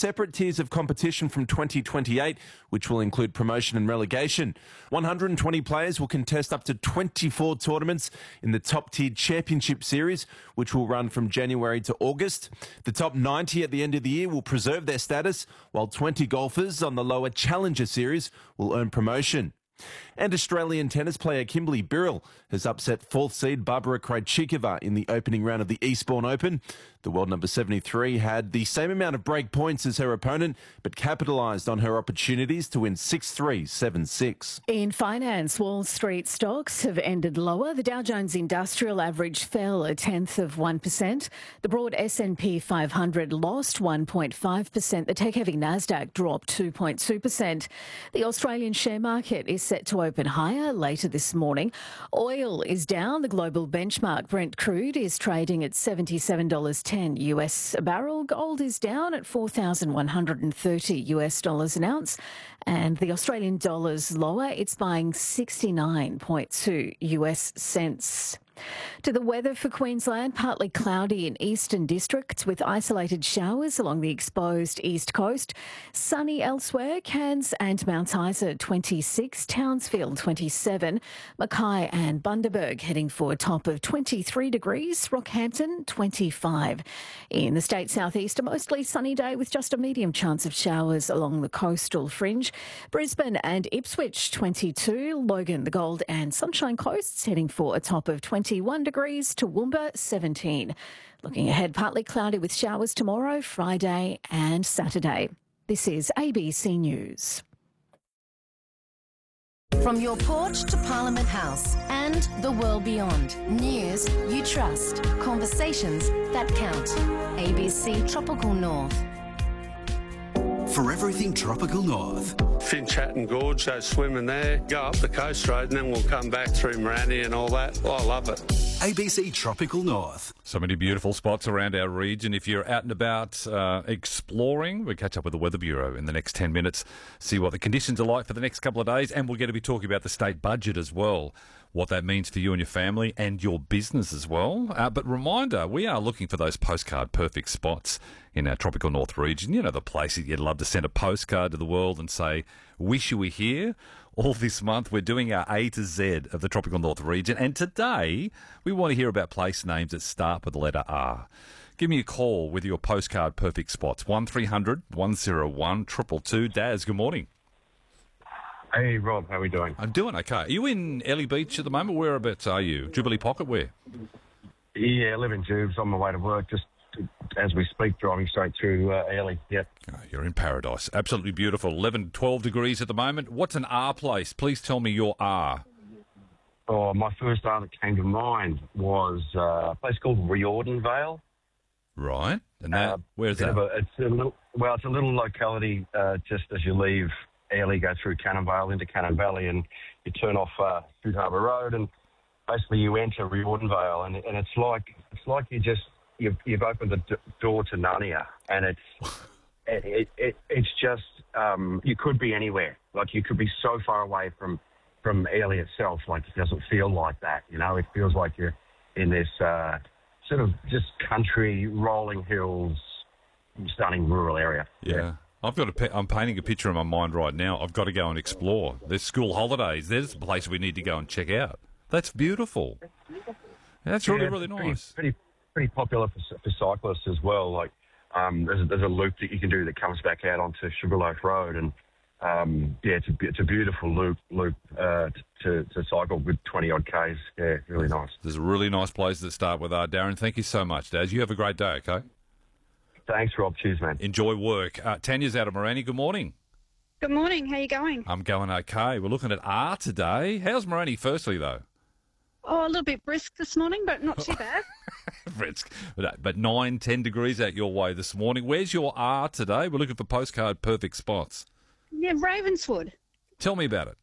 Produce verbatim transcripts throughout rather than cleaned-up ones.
separate tiers of competition from twenty twenty-eight, which will include promotion and relegation. one hundred twenty players will contest up to twenty-four tournaments in the top-tiered Championship Series, which will run from January to August. The top ninety at the end of the year will preserve their status, while twenty golfers on the lower Challenger Series will earn promotion. And Australian tennis player Kimberly Birrell has upset fourth seed Barbara Krejcikova in the opening round of the Eastbourne Open. The world number seventy-three had the same amount of break points as her opponent, but capitalised on her opportunities to win six three, seven six. In finance, Wall Street stocks have ended lower. The Dow Jones Industrial Average fell a tenth of one percent. The broad S and P five hundred lost one point five percent. The tech-heavy Nasdaq dropped two point two percent. The Australian share market is set to open higher later this morning. Oil is down. The global benchmark Brent crude is trading at seventy-seven dollars ten U S a barrel. Gold is down at four thousand one hundred thirty U S dollars an ounce. And the Australian dollar's lower. It's buying sixty-nine point two U S cents. To the weather for Queensland, partly cloudy in eastern districts with isolated showers along the exposed east coast. Sunny elsewhere, Cairns and Mount Isa twenty-six, Townsville twenty-seven, Mackay and Bundaberg heading for a top of twenty-three degrees, Rockhampton twenty-five. In the state southeast, a mostly sunny day with just a medium chance of showers along the coastal fringe. Brisbane and Ipswich twenty-two, Logan, the Gold and Sunshine Coasts heading for a top of twenty-one degrees, Toowoomba seventeen. Looking ahead, partly cloudy with showers tomorrow, Friday and Saturday. This is A B C News. From your porch to Parliament House and the world beyond. News you trust. Conversations that count. A B C Tropical North. For everything Tropical North. Finch-Hatton Gorge, go swimming there, go up the coast road, and then we'll come back through Morani and all that. Oh, I love it. A B C Tropical North. So many beautiful spots around our region. If you're out and about uh, exploring, we'll catch up with the Weather Bureau in the next ten minutes, see what the conditions are like for the next couple of days, and we're going to be talking about the state budget as well, what that means for you and your family and your business as well. Uh, but reminder, we are looking for those postcard perfect spots in our Tropical North region. You know, the place that you'd love to send a postcard to the world and say, wish you were here. All this month, we're doing our A to Z of the Tropical North region. And today, we want to hear about place names that start with the letter R. Give me a call with your postcard perfect spots. one three hundred one oh one two two two. Daz, good morning. Hey, Rob, how are we doing? I'm doing okay. Are you in Ellie Beach at the moment? Whereabouts are you? Jubilee Pocket, where? Yeah, I live in Jubes, on my way to work, just as we speak, driving straight through uh, Ellie. Yep. Oh, you're in paradise. Absolutely beautiful. eleven, twelve degrees at the moment. What's an R place? Please tell me your R. Oh, my first R that came to mind was uh, a place called Riordan Vale. Right. And that, uh, where's that? A, it's a little, well, it's a little locality uh, just as you leave Ellie, go through Cannon Vale into Cannon Valley, and you turn off uh, Food Harbour Road, and basically you enter Riordan Vale, and, and it's like it's like you just you've, you've opened the d- door to Narnia, and it's it, it, it it's just um, you could be anywhere, like you could be so far away from from Ellie itself, like it doesn't feel like that, you know. It feels like you're in this uh, sort of just country, rolling hills, stunning rural area. Yeah. yeah. I've got a, I'm painting a picture in my mind right now. I've got to go and explore. There's school holidays. There's a place we need to go and check out. That's beautiful. That's really, yeah, really pretty, nice. Pretty, pretty popular for, for cyclists as well. Like, um, there's a, there's a loop that you can do that comes back out onto Sugarloaf Road, and um, yeah, it's a, it's a beautiful loop loop uh, to to cycle with twenty odd k's. Yeah, really nice. There's a really nice place to start with. Uh, Darren, thank you so much, Daz. You have a great day. Okay. Thanks, Rob. Cheers, man. Enjoy work. Uh, Tanya's out of Morani. Good morning. Good morning. How are you going? I'm going okay. We're looking at R today. How's Morani firstly, though? Oh, a little bit brisk this morning, but not too bad. Brisk. But, but nine, ten degrees out your way this morning. Where's your R today? We're looking for postcard perfect spots. Yeah, Ravenswood. Tell me about it.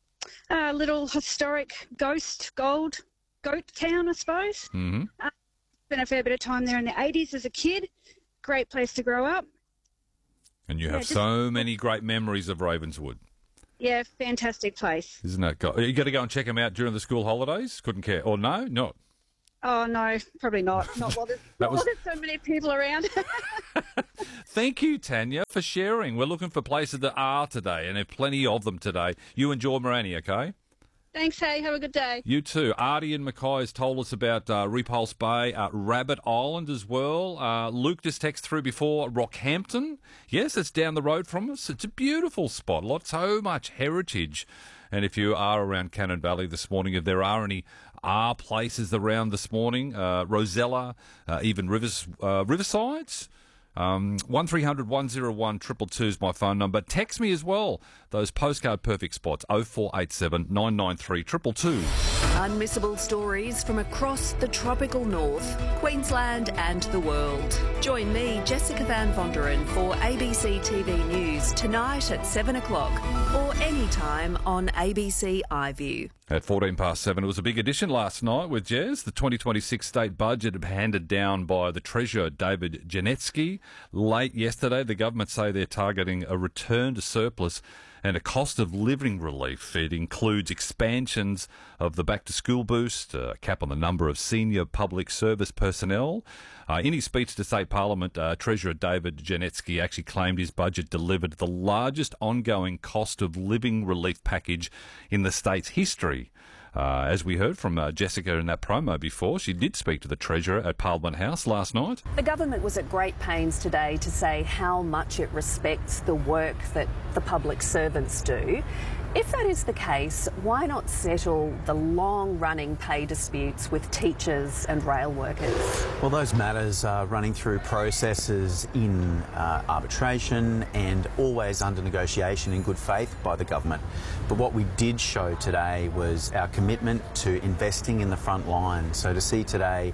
A little historic ghost gold goat town, I suppose. Mm-hmm. Uh, spent a fair bit of time there in the eighties as a kid. Great place to grow up. And you have yeah, just, so many great memories of Ravenswood. Yeah, fantastic place. Isn't that? Go- Are you going to go and check them out during the school holidays? Couldn't care. Or no? Not? Oh, no, probably not. Not while there's, That not was- while there's so many people around. Thank you, Tanya, for sharing. We're looking for places that are today, and there are plenty of them today. You enjoy Morani, okay? Thanks, hey, have a good day. You too. Artie and Mackay has told us about uh, Repulse Bay, uh, Rabbit Island as well. Uh, Luke just texted through before Rockhampton. Yes, it's down the road from us. It's a beautiful spot. Lot, so much heritage. And if you are around Cannon Valley this morning, if there are any are places around this morning, uh, Rosella, uh, even Rivers, uh, Riversides. Um, one three hundred one oh one two two two is my phone number. Text me as well. Those postcard perfect spots, oh four eight seven nine nine three two two two. Unmissable stories from across the tropical north, Queensland and the world. Join me, Jessica Van Vonderen, for A B C T V News tonight at seven o'clock or anytime on A B C iView. At fourteen past seven, it was a big edition last night with Jez. The twenty twenty-six state budget handed down by the Treasurer, David Janetsky. Late yesterday, the government say they're targeting a return to surplus and a cost of living relief. It includes expansions of the back-to-school boost, a cap on the number of senior public service personnel. Uh, in his speech to State Parliament, uh, Treasurer David Janetsky actually claimed his budget delivered the largest ongoing cost of living relief package in the state's history. Uh, as we heard from uh, Jessica in that promo before, she did speak to the Treasurer at Parliament House last night. The government was at great pains today to say how much it respects the work that the public servants do. If that is the case, why not settle the long-running pay disputes with teachers and rail workers? Well, those matters are running through processes in uh, arbitration and always under negotiation in good faith by the government. But what we did show today was our commitment to investing in the front line. So to see today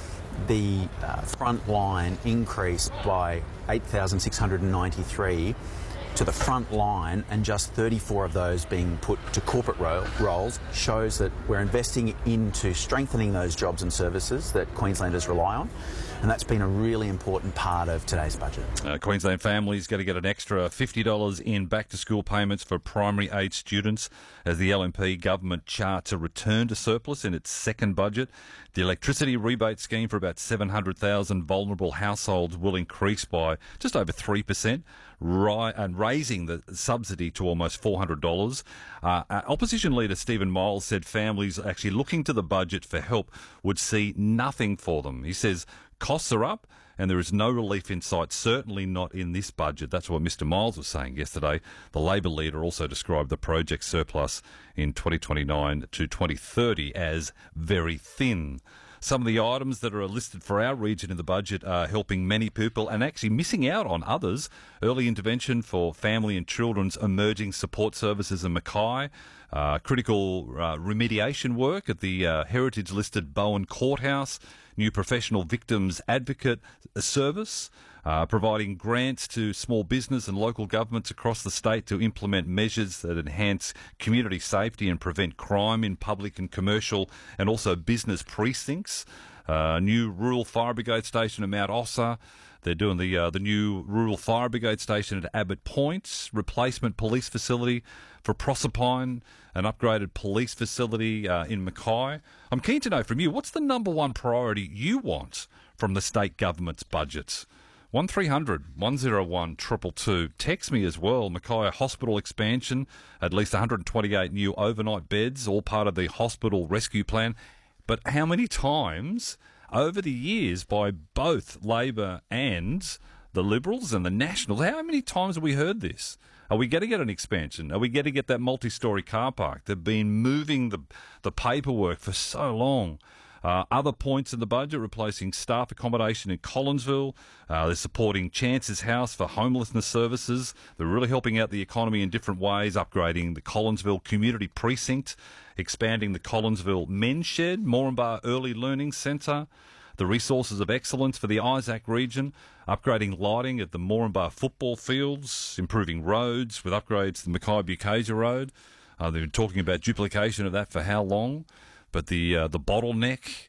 the uh, front line increase by eight thousand six hundred ninety-three to the front line, and just thirty-four of those being put to corporate ro- roles, shows that we're investing into strengthening those jobs and services that Queenslanders rely on. And that's been a really important part of today's budget. Uh, Queensland families going to get an extra fifty dollars in back-to-school payments for primary age students as the L N P government charts a return to surplus in its second budget. The electricity rebate scheme for about seven hundred thousand vulnerable households will increase by just over three percent, ri- and raising the subsidy to almost four hundred dollars. Uh, uh, Opposition Leader Stephen Miles said families actually looking to the budget for help would see nothing for them. He says costs are up and there is no relief in sight, certainly not in this budget. That's what Mister Miles was saying yesterday. The Labor leader also described the project surplus in twenty twenty-nine to twenty thirty as very thin. Some of the items that are listed for our region in the budget are helping many people and actually missing out on others. Early intervention for family and children's emerging support services in Mackay. Uh, critical uh, remediation work at the uh, heritage-listed Bowen Courthouse. New professional victims advocate service. Uh, providing grants to small business and local governments across the state to implement measures that enhance community safety and prevent crime in public and commercial and also business precincts. Uh, new rural fire brigade station at Mount Ossa. They're doing the uh, the new rural fire brigade station at Abbott Point. Replacement police facility for Proserpine. An upgraded police facility uh, in Mackay. I'm keen to know from you, what's the number one priority you want from the state government's budgets? one three hundred one oh one two two two. Text me as well. Mackay hospital expansion, at least one hundred twenty-eight new overnight beds, all part of the hospital rescue plan. But how many times over the years by both Labor and the Liberals and the Nationals, how many times have we heard this? Are we going to get an expansion? Are we going to get that multi-storey car park? They've been moving the, the paperwork for so long. Uh, other points in the budget, replacing staff accommodation in Collinsville. Uh, they're supporting Chance's House for homelessness services. They're really helping out the economy in different ways, upgrading the Collinsville Community Precinct, expanding the Collinsville Men's Shed, Moranbah Early Learning Centre, the Resources of Excellence for the Isaac region, upgrading lighting at the Moranbah football fields, improving roads with upgrades to the Mackay-Bukasia Road. Uh, they've been talking about duplication of that for how long? But the uh, the bottleneck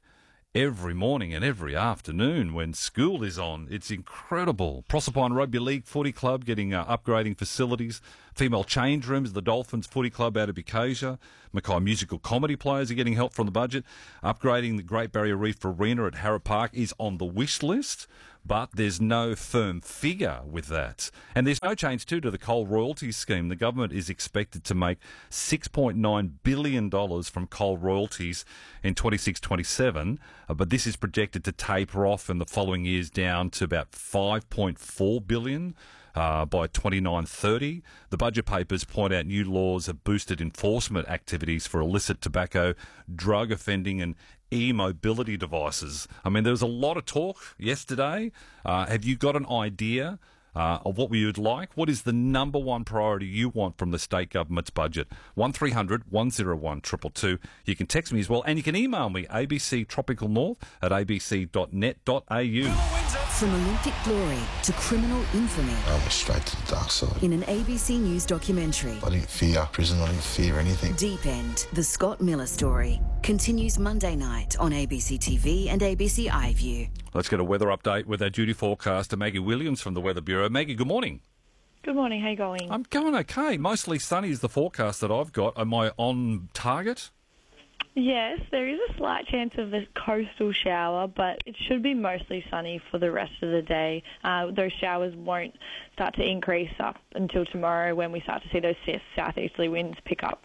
every morning and every afternoon when school is on. It's incredible. Proserpine Rugby League Footy Club getting uh, upgrading facilities. Female change rooms, the Dolphins Footy Club out of Bucasia. Mackay Musical Comedy players are getting help from the budget. Upgrading the Great Barrier Reef Arena at Harrop Park is on the wish list, but there's no firm figure with that. And there's no change, too, to the coal royalties scheme. The government is expected to make six point nine billion dollars from coal royalties in twenty-six twenty-seven, uh, but this is projected to taper off in the following years down to about five point four billion dollars. Uh, by twenty-nine thirty. The budget papers point out new laws have boosted enforcement activities for illicit tobacco, drug offending and e-mobility devices. I mean, there was a lot of talk yesterday. Uh, have you got an idea uh, of what we would like? What is the number one priority you want from the state government's budget? one three hundred one oh one two two two. You can text me as well, and you can email me, a b c tropical north at a b c dot net dot a u. From Olympic glory to criminal infamy. I went straight to the dark side. In an A B C News documentary. I didn't fear prison, I didn't fear anything. Deep End, the Scott Miller story, continues Monday night on A B C T V and A B C iView. Let's get a weather update with our duty forecaster, Maggie Williams from the Weather Bureau. Maggie, good morning. Good morning, how you going? I'm going okay. Mostly sunny is the forecast that I've got. Am I on target? Yes, there is a slight chance of a coastal shower, but it should be mostly sunny for the rest of the day. Uh, those showers won't start to increase up until tomorrow when we start to see those southeasterly winds pick up.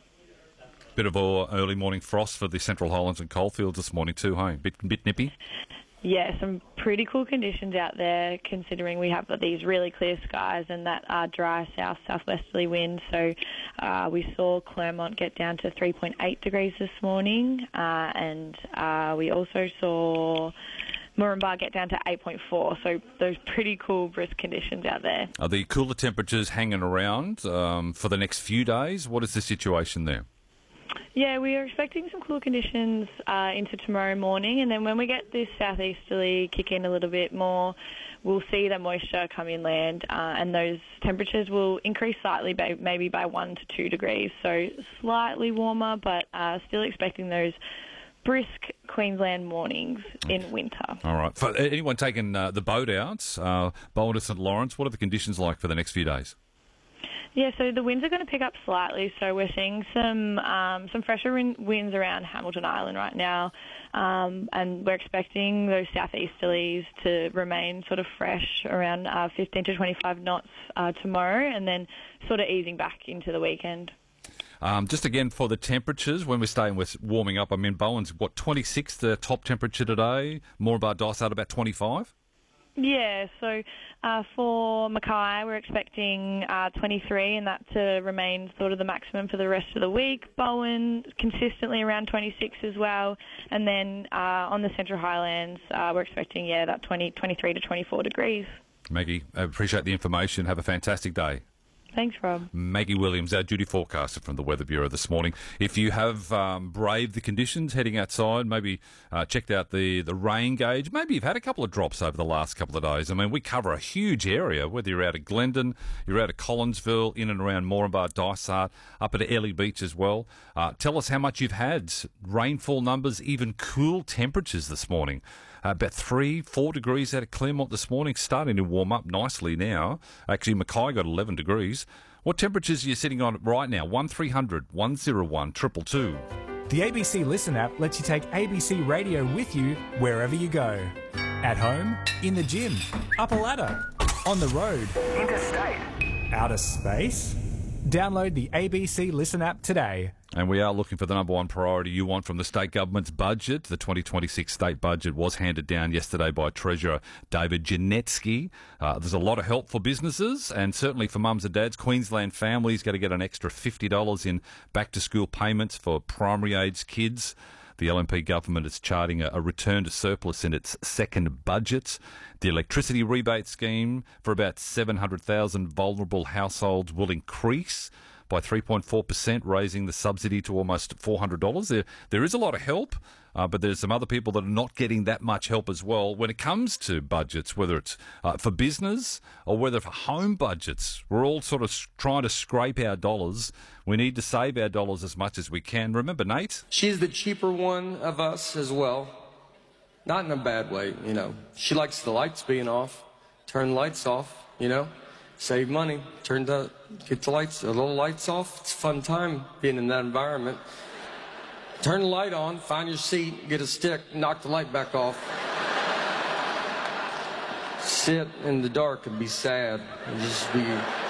Bit of a early morning frost for the Central Highlands and Coalfields this morning too, hey? Bit, bit nippy? Yeah, some pretty cool conditions out there considering we have these really clear skies and that uh, dry south southwesterly wind. So uh, we saw Claremont get down to three point eight degrees this morning, uh, and uh, we also saw Moranbah get down to eight point four. So those pretty cool brisk conditions out there. Are the cooler temperatures hanging around um, for the next few days? What is the situation there? Yeah, we are expecting some cool conditions uh, into tomorrow morning, and then when we get this southeasterly kick in a little bit more, we'll see the moisture come inland, uh, and those temperatures will increase slightly, by, maybe by one to two degrees. So slightly warmer, but uh, still expecting those brisk Queensland mornings in winter. All right. For anyone taking uh, the boat out, uh, Bowen to St Lawrence, what are the conditions like for the next few days? Yeah, so the winds are going to pick up slightly. So we're seeing some um, some fresher winds around Hamilton Island right now, um, and we're expecting those southeasterlies to remain sort of fresh around uh, fifteen to twenty-five knots uh, tomorrow, and then sort of easing back into the weekend. Um, just again for the temperatures, when we're staying with warming up, I mean, Bowen's, what, twenty-six, the top temperature today, Moranbah Dysart about twenty-five? Yeah, so uh, for Mackay, we're expecting uh, twenty-three, and that to remain sort of the maximum for the rest of the week. Bowen, consistently around twenty-six as well. And then uh, on the Central Highlands, uh, we're expecting, yeah, that twenty, twenty-three to twenty-four degrees. Maggie, I appreciate the information. Have a fantastic day. Thanks, Rob. Maggie Williams, our duty forecaster from the Weather Bureau this morning. If you have um, braved the conditions heading outside, maybe uh, checked out the, the rain gauge, maybe you've had a couple of drops over the last couple of days. I mean, we cover a huge area, whether you're out of Glendon, you're out of Collinsville, in and around Moranbah, Dysart, up at Airlie Beach as well. Uh, tell us how much you've had, rainfall numbers, even cool temperatures this morning. Uh, about three, four degrees out of Claremont this morning, starting to warm up nicely now. Actually, Mackay got eleven degrees. What temperatures are you sitting on right now? one three hundred one oh one two two two. The A B C Listen app lets you take A B C Radio with you wherever you go. At home, in the gym, up a ladder, on the road, interstate, outer space. Download the A B C Listen app today. And we are looking for the number one priority you want from the state government's budget. The twenty twenty-six state budget was handed down yesterday by Treasurer David Janetsky. Uh, there's a lot of help for businesses and certainly for mums and dads. Queensland families got to get an extra fifty dollars in back-to-school payments for primary-age kids. The L N P government is charting a, a return to surplus in its second budget. The electricity rebate scheme for about seven hundred thousand vulnerable households will increase by three point four percent, raising the subsidy to almost four hundred dollars. There, there is a lot of help, uh, but there's some other people that are not getting that much help as well when it comes to budgets, whether it's uh, for business or whether for home budgets. We're all sort of trying to scrape our dollars. We need to save our dollars as much as we can. Remember, Nate? She's the cheaper one of us as well. not in a bad way, you know. She likes the lights being off. Turn the lights off, you know. Save money. Turn the, get the lights, the little lights off. It's a fun time being in that environment. Turn the light on, find your seat, get a stick, knock the light back off. Sit in the dark and be sad and just be